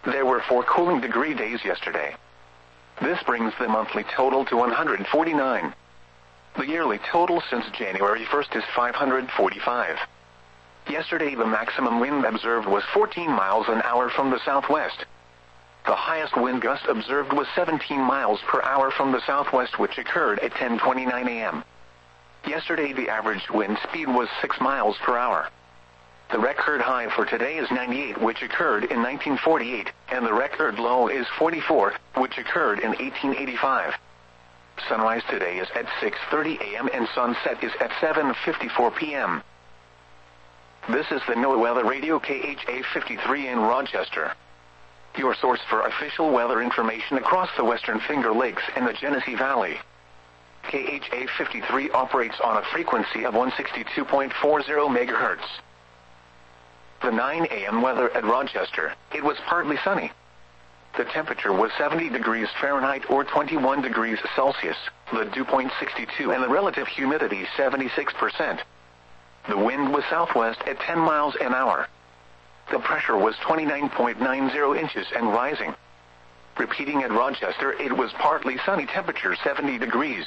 There were 4 cooling degree days yesterday. This brings the monthly total to 149. The yearly total since January 1st is 545. Yesterday the maximum wind observed was 14 miles an hour from the southwest. The highest wind gust observed was 17 miles per hour from the southwest, which occurred at 10:29 a.m. Yesterday the average wind speed was 6 miles per hour. The record high for today is 98, which occurred in 1948, and the record low is 44, which occurred in 1885. Sunrise today is at 6:30 a.m. and sunset is at 7:54 p.m. This is the NOAA Weather Radio KHA 53 in Rochester, your source for official weather information across the Western Finger Lakes and the Genesee Valley. KHA 53 operates on a frequency of 162.40 MHz. The 9 a.m. weather at Rochester, it was partly sunny. The temperature was 70 degrees Fahrenheit or 21 degrees Celsius, the dew point 62 and the relative humidity 76%. The wind was southwest at 10 miles an hour. The pressure was 29.90 inches and rising. Repeating at Rochester, it was partly sunny, temperature 70 degrees.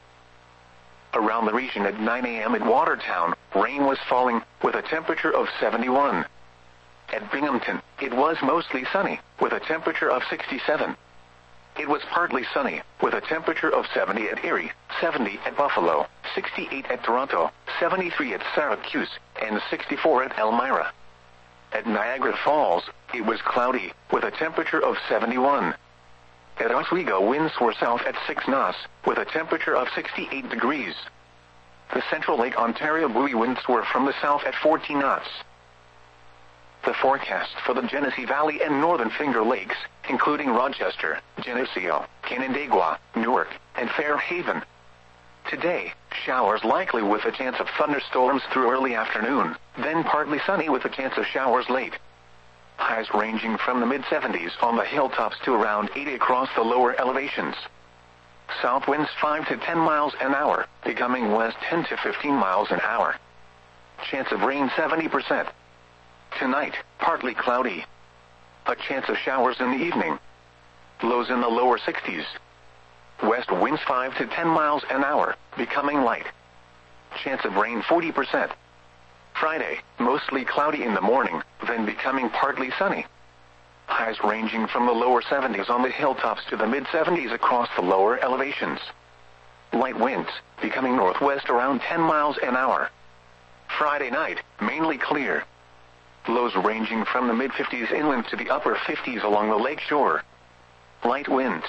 Around the region at 9 a.m. at Watertown, rain was falling, with a temperature of 71. At Binghamton, it was mostly sunny, with a temperature of 67. It was partly sunny, with a temperature of 70 at Erie, 70 at Buffalo, 68 at Toronto, 73 at Syracuse, and 64 at Elmira. At Niagara Falls, it was cloudy, with a temperature of 71. At Oswego, winds were south at 6 knots, with a temperature of 68 degrees. The Central Lake Ontario buoy winds were from the south at 14 knots. The forecast for the Genesee Valley and Northern Finger Lakes, including Rochester, Geneseo, Canandaigua, Newark, and Fairhaven. Today, showers likely with a chance of thunderstorms through early afternoon, then partly sunny with a chance of showers late. Highs ranging from the mid-70s on the hilltops to around 80 across the lower elevations. South winds 5 to 10 miles an hour, becoming west 10 to 15 miles an hour. Chance of rain 70%. Tonight, partly cloudy. A chance of showers in the evening. Lows in the lower 60s. West winds 5 to 10 miles an hour, becoming light. Chance of rain 40%. Friday, mostly cloudy in the morning, then becoming partly sunny. Highs ranging from the lower 70s on the hilltops to the mid-70s across the lower elevations. Light winds, becoming northwest around 10 miles an hour. Friday night, mainly clear. Lows ranging from the mid-50s inland to the upper 50s along the lake shore. Light winds.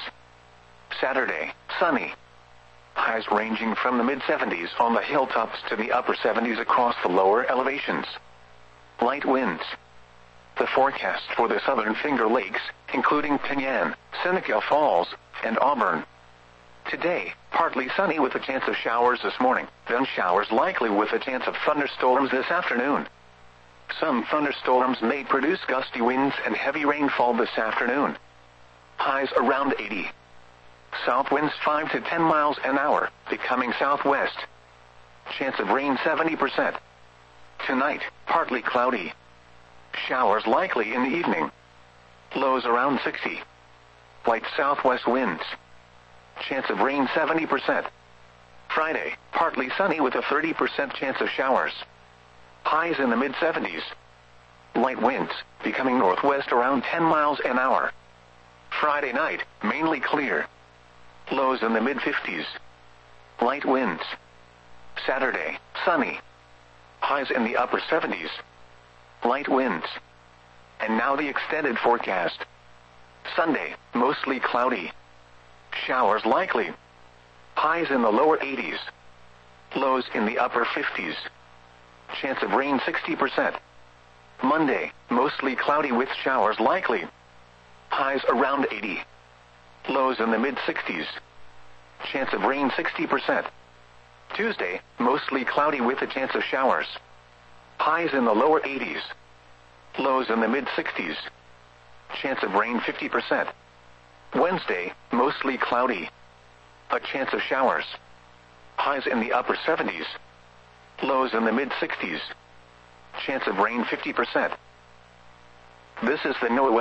Saturday, sunny. Highs ranging from the mid-70s on the hilltops to the upper 70s across the lower elevations. Light winds. The forecast for the Southern Finger Lakes, including Pinyan, Seneca Falls, and Auburn. Today, partly sunny with a chance of showers this morning, then showers likely with a chance of thunderstorms this afternoon. Some thunderstorms may produce gusty winds and heavy rainfall this afternoon. Highs around 80. South winds 5 to 10 miles an hour, becoming southwest. Chance of rain 70%. Tonight, partly cloudy. Showers likely in the evening. Lows around 60. Light southwest winds. Chance of rain 70%. Friday, partly sunny with a 30% chance of showers. Highs in the mid-70s. Light winds, becoming northwest around 10 miles an hour. Friday night, mainly clear. Lows in the mid-50s. Light winds. Saturday, sunny. Highs in the upper 70s. Light winds. And now the extended forecast. Sunday, mostly cloudy. Showers likely. Highs in the lower 80s. Lows in the upper 50s. Chance of rain 60%. Monday, mostly cloudy with showers likely. Highs around 80. Lows in the mid-60s. Chance of rain 60%. Tuesday, mostly cloudy with a chance of showers. Highs in the lower 80s. Lows in the mid-60s. Chance of rain 50%. Wednesday, mostly cloudy. A chance of showers. Highs in the upper 70s. Lows in the mid-60s. Chance of rain 50%. This is the NOAA